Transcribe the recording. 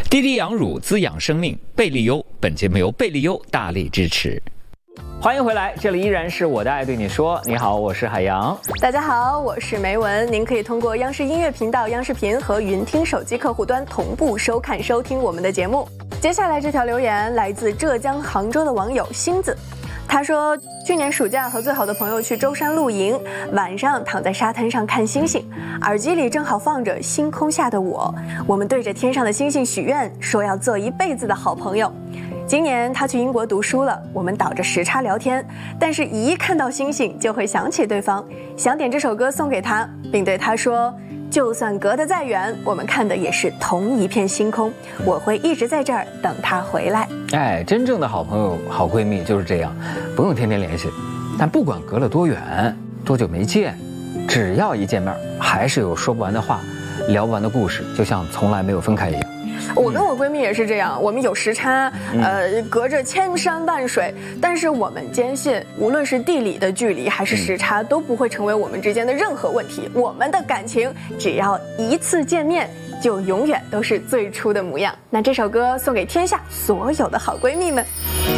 滴滴养乳滋养生命，贝利优。本节目由贝利优大力支持。欢迎回来，这里依然是我的爱对你说。你好，我是海洋。 大家好，我是梅文。您可以通过央视音乐频道、央视频和云听手机客户端同步收看收听我们的节目。接下来这条留言来自浙江杭州的网友星子，他说去年暑假和最好的朋友去舟山露营，晚上躺在沙滩上看星星，耳机里正好放着星空下的我们对着天上的星星许愿，说要做一辈子的好朋友。今年他去英国读书了，我们倒着时差聊天，但是一看到星星就会想起对方，想点这首歌送给他，并对他说，就算隔得再远，我们看的也是同一片星空，我会一直在这儿等他回来。 真正的好朋友、好闺蜜就是这样，不用天天联系，但不管隔了多远、多久没见，只要一见面，还是有说不完的话，聊不完的故事，就像从来没有分开一样。 我跟我闺蜜也是这样，我们有时差，隔着千山万水，但是我们坚信，无论是地理的距离还是时差，都不会成为我们之间的任何问题。我们的感情，只要一次见面，就永远都是最初的模样。那这首歌送给天下所有的好闺蜜们。